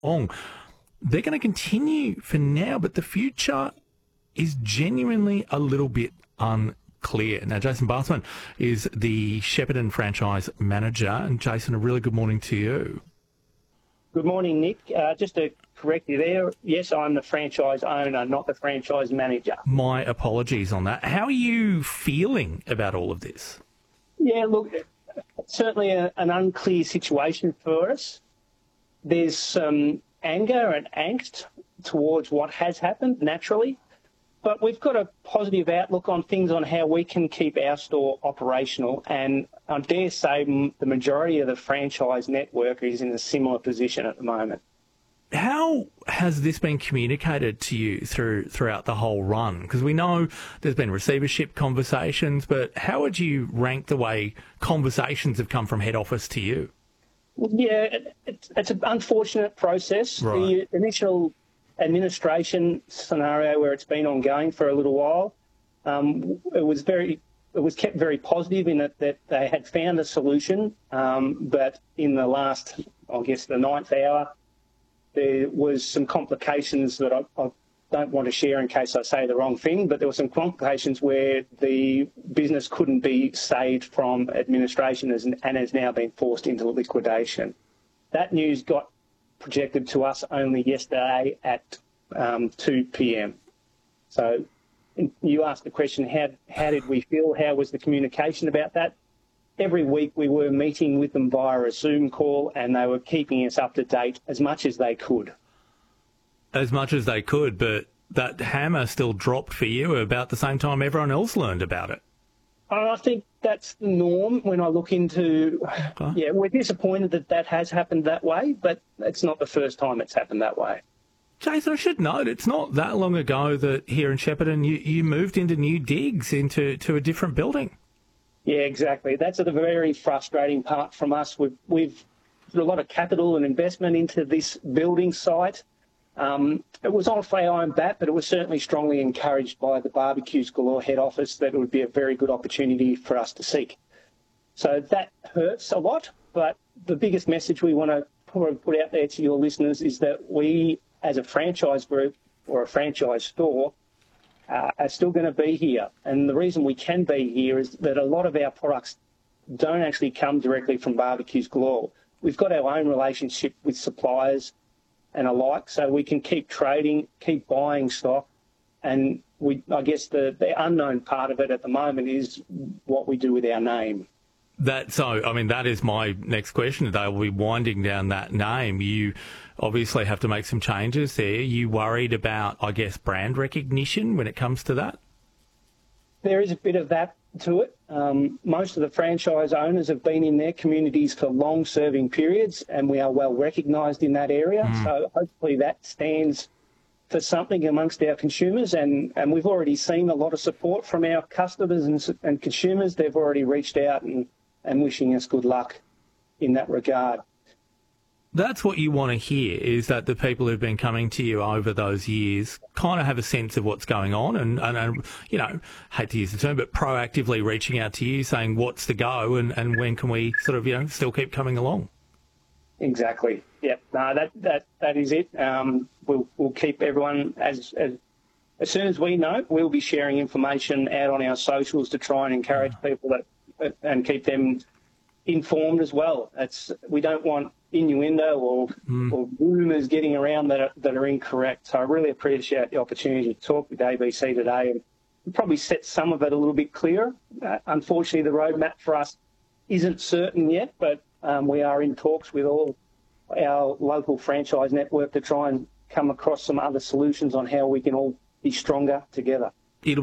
long. They're going to continue for now, but the future is genuinely a little bit unclear. Now, Jason Bathman is the Shepparton franchise manager. And Jason, a really good morning to you. Good morning, Nick. Just to correct you there, yes, I'm the franchise owner, not the franchise manager. My apologies on that. How are you feeling about all of this? Yeah, look, it's certainly an unclear situation for us. There's some anger and angst towards what has happened, naturally. But we've got a positive outlook on things on how we can keep our store operational, and I dare say the majority of the franchise network is in a similar position at the moment. How has this been communicated to you throughout the whole run? Because we know there's been receivership conversations, but how would you rank the way conversations have come from head office to you? Yeah, it's an unfortunate process. Right. The initial administration scenario where it's been ongoing for a little while, it was kept very positive in that they had found a solution, but in the last, I guess, the ninth hour, there was some complications that I don't want to share in case I say the wrong thing, but there were some complications where the business couldn't be saved from administration and has now been forced into liquidation. That news got projected to us only yesterday at 2 p.m. So you asked the question, how did we feel? How was the communication about that? Every week we were meeting with them via a Zoom call, and they were keeping us up to date as much as they could. As much as they could, but that hammer still dropped for you about the same time everyone else learned about it. I think that's the norm when I look into, yeah, we're disappointed that has happened that way, but it's not the first time it's happened that way. Jason, I should note, it's not that long ago that here in Shepparton you moved into new digs, into a different building. Yeah, exactly. That's the very frustrating part from us. We've put a lot of capital and investment into this building site. It was on Frey Iron Bat, but it was certainly strongly encouraged by the Barbecues Galore head office that it would be a very good opportunity for us to seek. So that hurts a lot, but the biggest message we want to put out there to your listeners is that we, as a franchise group or a franchise store, are still going to be here. And the reason we can be here is that a lot of our products don't actually come directly from Barbecues Galore. We've got our own relationship with suppliers and alike, so we can keep trading, keep buying stock, and I guess the unknown part of it at the moment is what we do with our name. That is my next question today. We'll be winding down that name. You obviously have to make some changes there. You worried about, I guess, brand recognition when it comes to that? There is a bit of that to it. Most of the franchise owners have been in their communities for long-serving periods, and we are well recognised in that area. So hopefully that stands for something amongst our consumers, and we've already seen a lot of support from our customers and consumers. They've already reached out and wishing us good luck in that regard. That's what you want to hear, is that the people who've been coming to you over those years kind of have a sense of what's going on and you know, hate to use the term, but proactively reaching out to you saying what's the go and when can we sort of, you know, still keep coming along. Exactly. Yep. No, that is it. We'll keep everyone as soon as we know, we'll be sharing information out on our socials to try and encourage people and keep them informed as well. We don't want innuendo or rumours getting around that are incorrect. So I really appreciate the opportunity to talk with ABC today and probably set some of it a little bit clearer. Unfortunately, the roadmap for us isn't certain yet, but we are in talks with all our local franchise network to try and come across some other solutions on how we can all be stronger together.